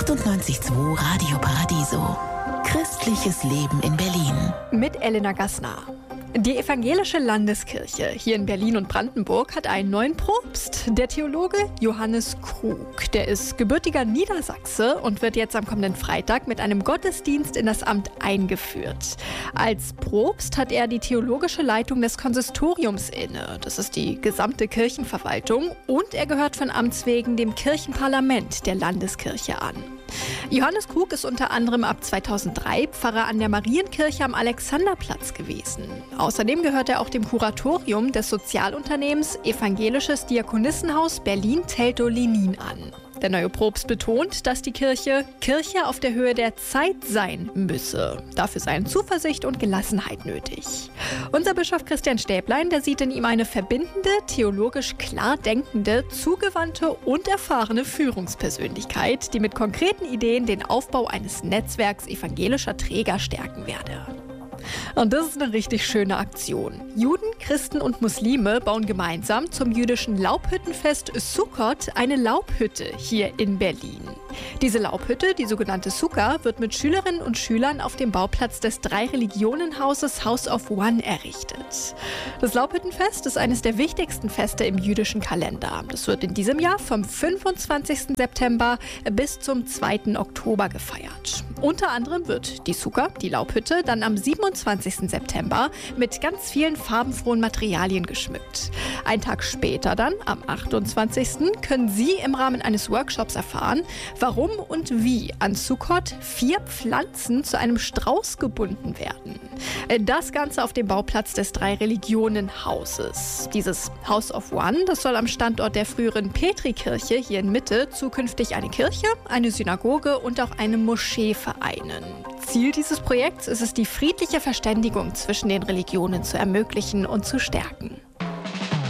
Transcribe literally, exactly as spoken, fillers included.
achtundneunzig Komma zwei Radio Paradiso. Christliches Leben in Berlin. Mit Elena Gassner. Die evangelische Landeskirche hier in Berlin und Brandenburg hat einen neuen Propst, der Theologe Johannes Krug. Der ist gebürtiger Niedersachse und wird jetzt am kommenden Freitag mit einem Gottesdienst in das Amt eingeführt. Als Propst hat er die theologische Leitung des Konsistoriums inne. Das ist die gesamte Kirchenverwaltung, und er gehört von Amts wegen dem Kirchenparlament der Landeskirche an. Johannes Krug ist unter anderem ab zweitausenddrei Pfarrer an der Marienkirche am Alexanderplatz gewesen. Außerdem gehört er auch dem Kuratorium des Sozialunternehmens Evangelisches Diakonissenhaus Berlin-Teltow-Lenin an. Der neue Propst betont, dass die Kirche Kirche auf der Höhe der Zeit sein müsse. Dafür seien Zuversicht und Gelassenheit nötig. Unser Bischof Christian Stäblein, der sieht in ihm eine verbindende, theologisch klar denkende, zugewandte und erfahrene Führungspersönlichkeit, die mit konkreten Ideen den Aufbau eines Netzwerks evangelischer Träger stärken werde. Und das ist eine richtig schöne Aktion. Juden, Christen und Muslime bauen gemeinsam zum jüdischen Laubhüttenfest Sukkot eine Laubhütte hier in Berlin. Diese Laubhütte, die sogenannte Sukkah, wird mit Schülerinnen und Schülern auf dem Bauplatz des Drei-Religionen-Hauses House of One errichtet. Das Laubhüttenfest ist eines der wichtigsten Feste im jüdischen Kalender. Das wird in diesem Jahr vom fünfundzwanzigsten September bis zum zweiten Oktober gefeiert. Unter anderem wird die Sukkah, die Laubhütte, dann am siebenundzwanzigsten September mit ganz vielen farbenfrohen Materialien geschmückt. Einen Tag später dann, am achtundzwanzigsten können Sie im Rahmen eines Workshops erfahren, warum und wie an Sukkot vier Pflanzen zu einem Strauß gebunden werden. Das Ganze auf dem Bauplatz des Drei-Religionen-Hauses. Dieses House of One, das soll am Standort der früheren Petrikirche hier in Mitte zukünftig eine Kirche, eine Synagoge und auch eine Moschee vereinen. Ziel dieses Projekts ist es, die friedliche Verständigung zwischen den Religionen zu ermöglichen und zu stärken.